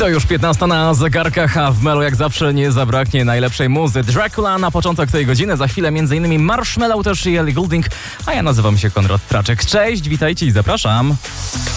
To już 15 na zegarkach, a w Melu jak zawsze nie zabraknie najlepszej muzy. Dracula na początek tej godziny, za chwilę m.in. Marshmello też i Ellie Goulding, a ja nazywam się Konrad Traczek. Cześć, witajcie i zapraszam.